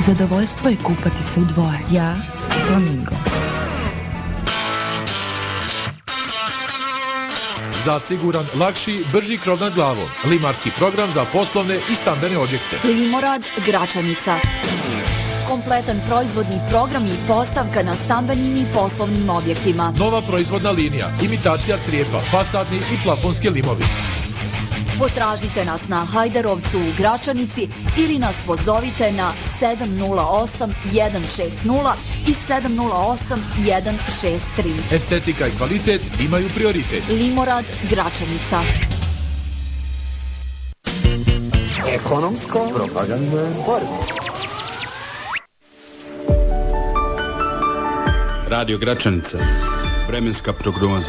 Zadovoljstvo je kupati se u dvoje. Ja i Flamingo. Za siguran, lakši, brži krov nad glavom. Limarski program za poslovne i stambene objekte. Limorad Gračanica. Kompletan proizvodni program i postavka na stambenim i poslovnim objektima. Nova proizvodna linija, imitacija crijepa, fasadni i plafonski limovi. Potražite nas na Hajdarovcu u Gračanici ili nas pozovite na 708 160 i 708 163. Estetika i kvalitet imaju prioritet. Limorad Gračanica. Ekonomsko-propagandna borba. Radio Gračanica. Vremenska prognoza.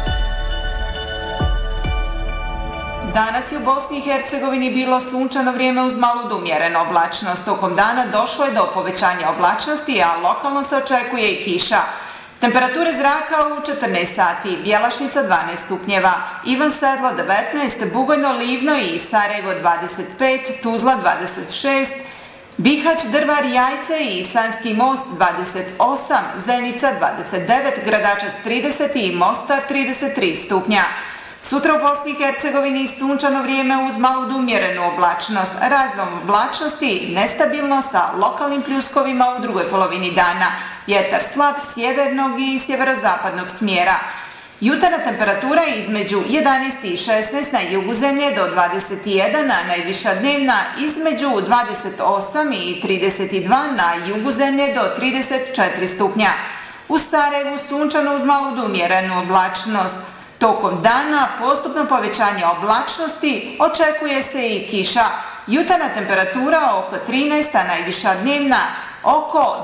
Danas je u Bosni i Hercegovini bilo sunčano vrijeme uz malu do umjerenu oblačnost. Tokom dana došlo je do povećanja oblačnosti, a lokalno se očekuje i kiša. Temperature zraka u 14 sati, Bjelašnica 12 stupnjeva, Ivan Sedlo 19, Bugojno, Livno i Sarajevo 25, Tuzla 26, Bihać, Drvar, Jajce i Sanski most 28, Zenica 29, Gradačac 30 i Mostar 33 stupnja. Sutra u Bosni i Hercegovini sunčano vrijeme uz malu do umjerenu oblačnost, razvom oblačnosti nestabilno sa lokalnim pljuskovima u drugoj polovini dana. Vjetar slab sjevernog i sjeverozapadnog smjera. Jutarnja temperatura između 11 i 16 na jugu zemlje do 21, a najviša dnevna između 28 i 32 na jugu zemlje do 34 stupnja. U Sarajevu sunčano uz malu do umjerenu oblačnost. Tokom dana postupno povećanje oblačnosti, očekuje se i kiša. Jutarnja temperatura oko 13, a najviša dnevna oko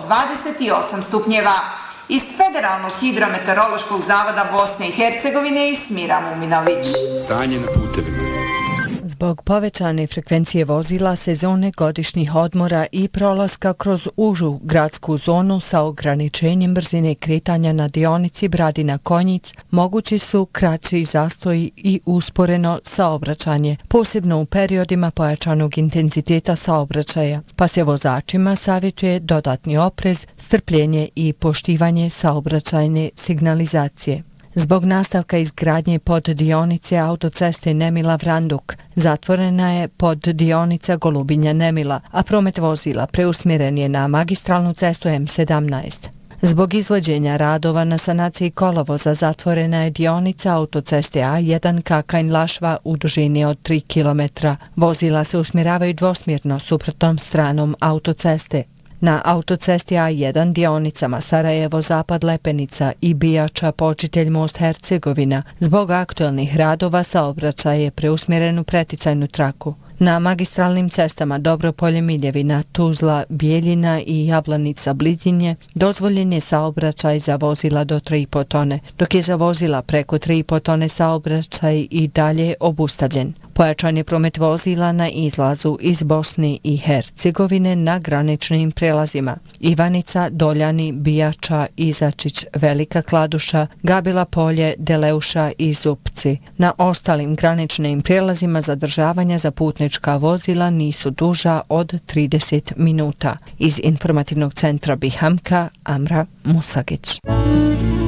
28 stupnjeva. Iz Federalnog hidrometeorološkog zavoda Bosne i Hercegovine Ismira Muminović. Stanje na putevima. Zbog povećane frekvencije vozila, sezone godišnjih odmora i prolaska kroz užu gradsku zonu sa ograničenjem brzine kretanja na dionici Bradina-Konjic, mogući su kraći zastoji i usporeno saobraćanje, posebno u periodima pojačanog intenziteta saobraćaja, pa se vozačima savjetuje dodatni oprez, strpljenje i poštivanje saobraćajne signalizacije. Zbog nastavka izgradnje poddionice autoceste Nemila-Vranduk, zatvorena je poddionica Golubinja-Nemila, a promet vozila preusmjeren je na magistralnu cestu M17. Zbog izvođenja radova na sanaciji kolovoza zatvorena je dionica autoceste A1 Kakanj-Lašva u dužini od 3 km. Vozila se usmjeravaju dvosmjerno suprotnom stranom autoceste. Na autocesti A1 dionicama Sarajevo-Zapad Lepenica i Bijača Počitelj most Hercegovina zbog aktualnih radova saobraćaj je preusmjeren u preticajnu traku. Na magistralnim cestama Dobropolje-Miljevina, Tuzla, Bijeljina i Jablanica-Blidinje dozvoljen je saobraćaj za vozila do 3,5 tone, dok je za vozila preko 3,5 tone saobraćaj i dalje obustavljen. Pojačan je promet vozila na izlazu iz Bosne i Hercegovine na graničnim prelazima Ivanica, Doljani, Bijača, Izačić, Velika Kladuša, Gabila Polje, Deleuša i Zupci. Na ostalim graničnim prelazima zadržavanja za putnička vozila nisu duža od 30 minuta. Iz informativnog centra Bihamka, Amra Musagić.